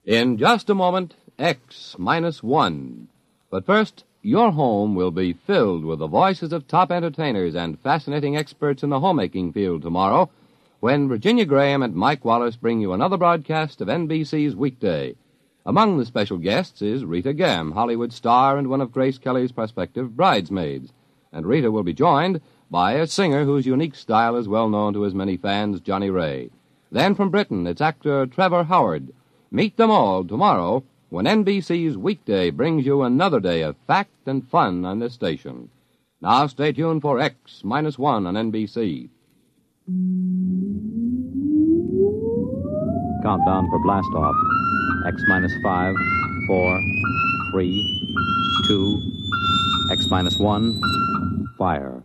In just a moment, X-1. But first, your home will be filled with the voices of top entertainers and fascinating experts in the homemaking field tomorrow when Virginia Graham and Mike Wallace bring you another broadcast of NBC's Weekday. Among the special guests is Rita Gam, Hollywood star and one of Grace Kelly's prospective bridesmaids. And Rita will be joined by a singer whose unique style is well known to his many fans, Johnny Ray. Then from Britain, it's actor Trevor Howard. Meet them all tomorrow when NBC's Weekday brings you another day of fact and fun on this station. Now stay tuned for X-1 on NBC. Countdown for blast-off. X-5, 4, 3, 2, X-1, fire.